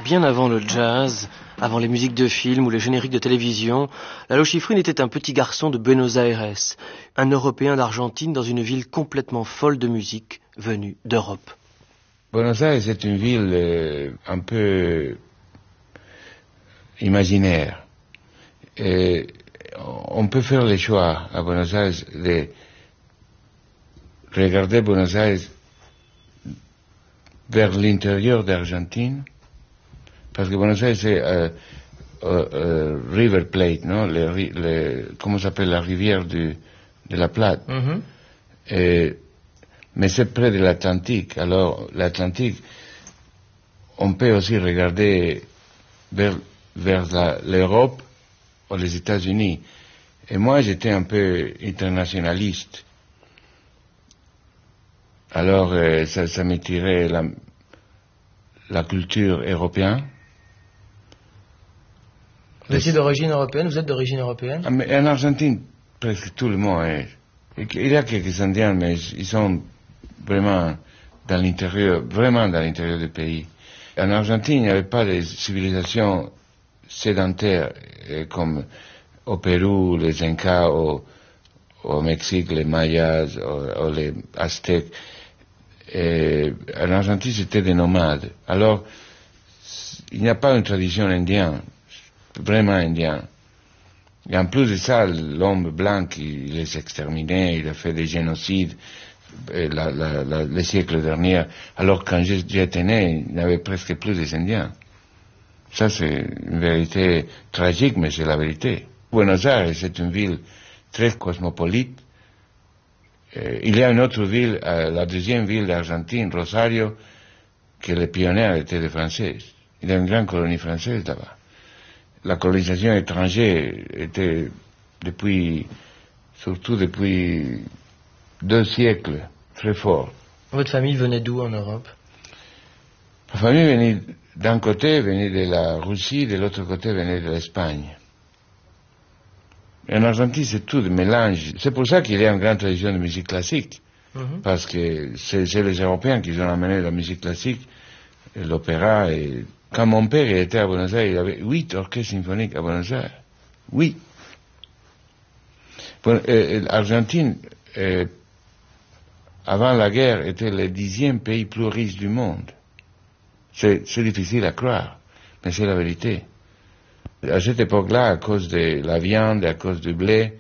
Bien avant le jazz, avant les musiques de film ou les génériques de télévision, Lalo Schifrin était un petit garçon de Buenos Aires, un Européen d'Argentine dans une ville complètement folle de musique, venue d'Europe. Buenos Aires est une ville un peu imaginaire. Et on peut faire le choix à Buenos Aires de regarder Buenos Aires vers l'intérieur d'Argentine, parce que Buenos Aires c'est River Plate, non? Comment s'appelle la rivière de la Plate. Mais c'est près de l'Atlantique. Alors l'Atlantique, on peut aussi regarder vers l'Europe ou les États-Unis. Et moi, j'étais un peu internationaliste. Alors, ça m'attirait la culture européenne. Vous étiez d'origine européenne? Vous êtes d'origine européenne? En Argentine, presque tout le monde est. Il y a quelques Indiens, mais ils sont vraiment dans l'intérieur du pays. En Argentine, il n'y avait pas de civilisation sédentaire comme au Pérou, les Incas, au Mexique, les Mayas, ou les Aztèques. En Argentine, c'était des nomades. Alors, il n'y a pas une tradition indienne, vraiment indienne. Et en plus de ça, l'homme blanc, il les exterminait, il a fait des génocides les siècles derniers. Alors quand j'étais né, il n'y avait presque plus des Indiens. Ça, c'est une vérité tragique, mais c'est la vérité. Buenos Aires, c'est une ville très cosmopolite. Il y a une autre ville, la deuxième ville d'Argentine, Rosario, que les pionniers étaient des Français. Il y a une grande colonie française là-bas. La colonisation étrangère était surtout depuis 2 siècles, très fort. Votre famille venait d'où en Europe? Ma famille venait d'un côté, venait de la Russie, de l'autre côté, venait de l'Espagne. En Argentine, c'est tout de mélange. C'est pour ça qu'il y a une grande tradition de musique classique. Parce que c'est les Européens qui ont amené la musique classique, l'opéra. Et quand mon père était à Buenos Aires, il y avait 8 orchestres symphoniques à Buenos Aires. 8. L'Argentine, avant la guerre, était le 10e pays plus riche du monde. C'est difficile à croire, mais c'est la vérité. À cette époque-là, à cause de la viande, à cause du blé,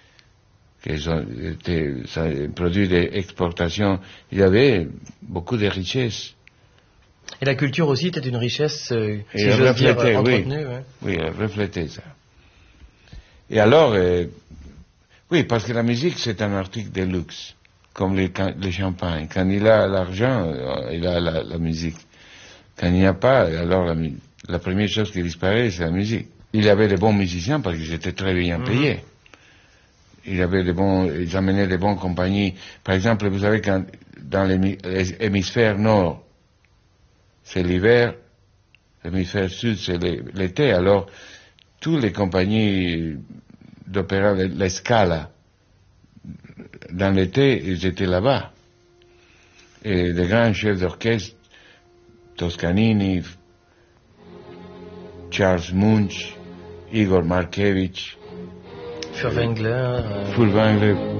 ça produit d'exportation, il y avait beaucoup de richesses. Et la culture aussi était une richesse, si j'ose dire, entretenue. Oui, elle reflétait ça. Et alors, oui, parce que la musique, c'est un article de luxe, comme le champagne. Quand il a l'argent, il a la musique. Quand il n'y a pas, alors la première chose qui disparaît, c'est la musique. Il y avait de bons musiciens parce qu'ils étaient très bien payés. Ils amenaient de bonnes compagnies. Par exemple, vous savez, dans l'hémisphère nord, c'est l'hiver, l'hémisphère sud, c'est l'été. Alors, toutes les compagnies d'opéra, la Scala, dans l'été, ils étaient là-bas. Et les grands chefs d'orchestre, Toscanini, Charles Munch, Igor Markevich, Furtwängler. Furtwängler,